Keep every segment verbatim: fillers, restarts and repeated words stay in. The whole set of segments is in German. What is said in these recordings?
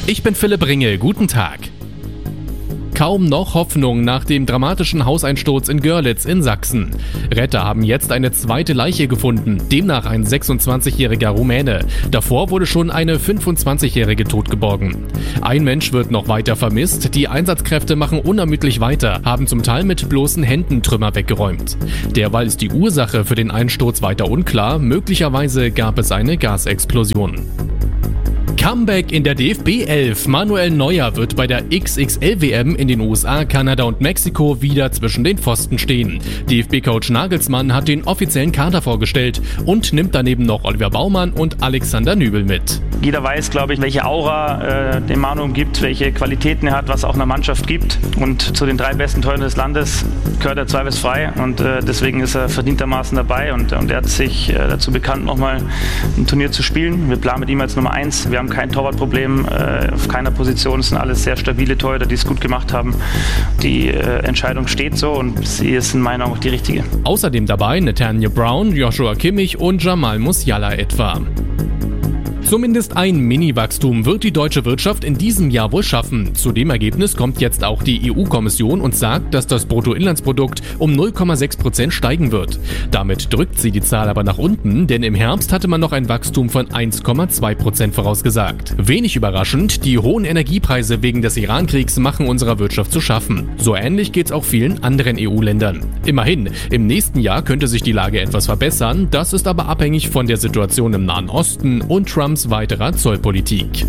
Ich bin Philipp Ringe, guten Tag. Kaum noch Hoffnung nach dem dramatischen Hauseinsturz in Görlitz in Sachsen. Retter haben jetzt eine zweite Leiche gefunden, demnach ein sechsundzwanzigjähriger Rumäne. Davor wurde schon eine fünfundzwanzigjährige totgeborgen. Ein Mensch wird noch weiter vermisst, die Einsatzkräfte machen unermüdlich weiter, haben zum Teil mit bloßen Händen Trümmer weggeräumt. Derweil ist die Ursache für den Einsturz weiter unklar, möglicherweise gab es eine Gasexplosion. Comeback in der D F B elf. Manuel Neuer wird bei der X X L W M in den U S A, Kanada und Mexiko wieder zwischen den Pfosten stehen. D F B-Coach Nagelsmann hat den offiziellen Kader vorgestellt und nimmt daneben noch Oliver Baumann und Alexander Nübel mit. Jeder weiß, glaube ich, welche Aura äh, dem Manu gibt, welche Qualitäten er hat, was auch einer Mannschaft gibt. Und zu den drei besten Torhütern des Landes gehört er zweifelsfrei. Und äh, deswegen ist er verdientermaßen dabei. Und, und er hat sich äh, dazu bekannt, nochmal ein Turnier zu spielen. Wir planen mit ihm als Nummer eins. Wir haben kein Torwartproblem äh, auf keiner Position. Es sind alles sehr stabile Torhüter, die es gut gemacht haben. Die äh, Entscheidung steht so und sie ist in meiner Meinung auch die richtige. Außerdem dabei Nathaniel Brown, Joshua Kimmich und Jamal Musiala etwa. Zumindest ein Mini-Wachstum wird die deutsche Wirtschaft in diesem Jahr wohl schaffen. Zu dem Ergebnis kommt jetzt auch die E U-Kommission und sagt, dass das Bruttoinlandsprodukt um null Komma sechs Prozent steigen wird. Damit drückt sie die Zahl aber nach unten, denn im Herbst hatte man noch ein Wachstum von eins Komma zwei Prozent vorausgesagt. Wenig überraschend, die hohen Energiepreise wegen des Iran-Kriegs machen unserer Wirtschaft zu schaffen. So ähnlich geht's auch vielen anderen E U-Ländern. Immerhin, im nächsten Jahr könnte sich die Lage etwas verbessern, das ist aber abhängig von der Situation im Nahen Osten und Trumps weiterer Zollpolitik.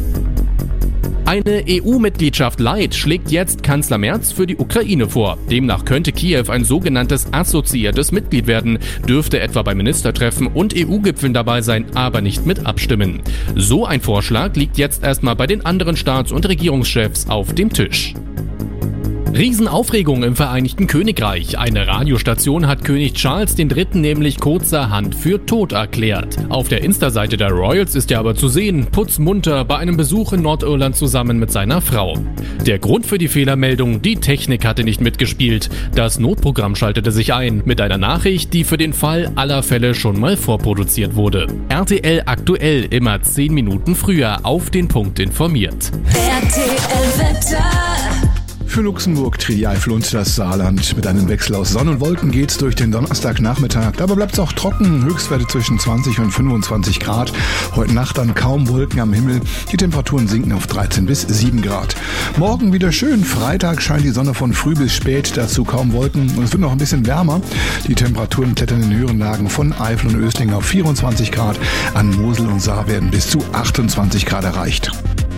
Eine E U-Mitgliedschaft Light schlägt jetzt Kanzler Merz für die Ukraine vor. Demnach könnte Kiew ein sogenanntes assoziiertes Mitglied werden, dürfte etwa bei Ministertreffen und E U-Gipfeln dabei sein, aber nicht mit abstimmen. So ein Vorschlag liegt jetzt erstmal bei den anderen Staats- und Regierungschefs auf dem Tisch. Riesenaufregung im Vereinigten Königreich. Eine Radiostation hat König Charles der Dritte nämlich kurzerhand für tot erklärt. Auf der Insta-Seite der Royals ist er aber zu sehen, putzmunter bei einem Besuch in Nordirland zusammen mit seiner Frau. Der Grund für die Fehlermeldung: die Technik hatte nicht mitgespielt. Das Notprogramm schaltete sich ein mit einer Nachricht, die für den Fall aller Fälle schon mal vorproduziert wurde. R T L aktuell immer zehn Minuten früher auf den Punkt informiert. R T L Wetter. Für Luxemburg, Trier-Eifel und das Saarland. Mit einem Wechsel aus Sonne und Wolken geht's durch den Donnerstagnachmittag. Dabei bleibt's auch trocken. Höchstwerte zwischen zwanzig und fünfundzwanzig Grad. Heute Nacht dann kaum Wolken am Himmel. Die Temperaturen sinken auf dreizehn bis sieben Grad. Morgen wieder schön. Freitag scheint die Sonne von früh bis spät. Dazu kaum Wolken. Und es wird noch ein bisschen wärmer. Die Temperaturen klettern in höheren Lagen von Eifel und Ösling auf vierundzwanzig Grad. An Mosel und Saar werden bis zu achtundzwanzig Grad erreicht.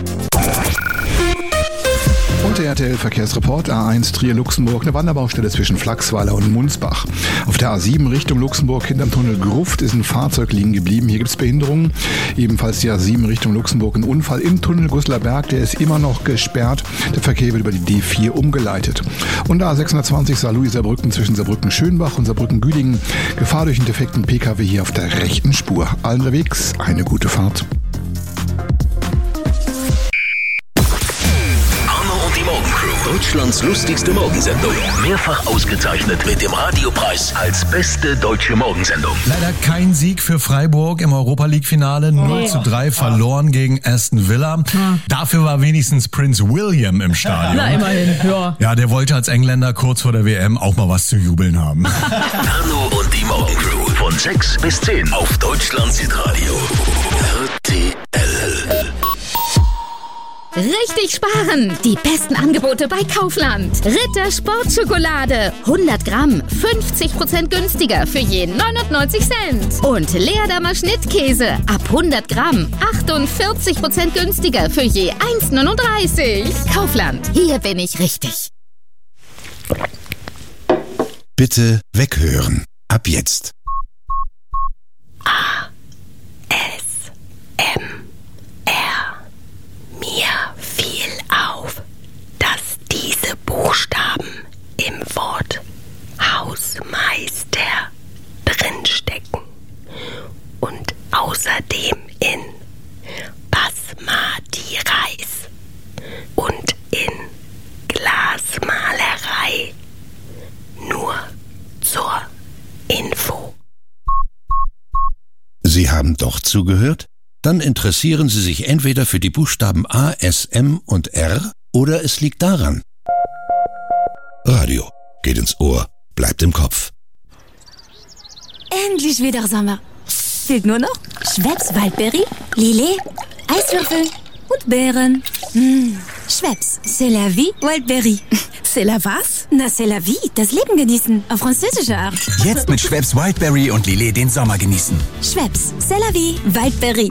Und der R T L-Verkehrsreport: A eins Trier-Luxemburg, eine Wanderbaustelle zwischen Flachsweiler und Munzbach. Auf der A sieben Richtung Luxemburg hinterm Tunnel Gruft ist ein Fahrzeug liegen geblieben. Hier gibt es Behinderungen. Ebenfalls die A sieben Richtung Luxemburg, ein Unfall im Tunnel Gusseler Berg, der ist immer noch gesperrt. Der Verkehr wird über die D vier umgeleitet. Und A sechshundertzwanzig Saarlouis-Saarbrücken zwischen Saarbrücken-Schönbach und Saarbrücken-Güdingen. Gefahr durch einen defekten Pkw hier auf der rechten Spur. Allen unterwegs eine gute Fahrt. Deutschlands lustigste Morgensendung. Mehrfach ausgezeichnet mit dem Radiopreis als beste deutsche Morgensendung. Leider kein Sieg für Freiburg im Europa-League-Finale. null zu drei verloren gegen Aston Villa. Dafür war wenigstens Prince William im Stadion. Na, immerhin, ja. Ja, der wollte als Engländer kurz vor der W M auch mal was zu jubeln haben. Arno und die Morgencrew von sechs bis zehn auf Deutschlands Hitradio. R T L. Richtig sparen! Die besten Angebote bei Kaufland. Ritter Sportschokolade. hundert Gramm, fünfzig Prozent günstiger für je neunundneunzig Cent. Und Leerdammer Schnittkäse. Ab hundert Gramm, achtundvierzig Prozent günstiger für je eins Komma neununddreißig. Kaufland, hier bin ich richtig. Bitte weghören. Ab jetzt. A. S. M. R. Mir fiel auf, dass diese Buchstaben im Wort Hausmeister drinstecken und außerdem in Basmati-Reis und in Glasmalerei. Nur zur Info. Sie haben doch zugehört? Dann interessieren Sie sich entweder für die Buchstaben A, S, M und R oder es liegt daran. Radio geht ins Ohr, bleibt im Kopf. Endlich wieder Sommer. Fehlt nur noch Schweppes Waldbeere, Lillet, Eiswürfel und Beeren. Mmh. Schweppes, c'est la vie, Wildberry. C'est la was? Na, c'est la vie, das Leben genießen, auf französische Art. Jetzt mit Schweppes Wildberry und Lillet den Sommer genießen. Schweppes, c'est la vie, Wildberry.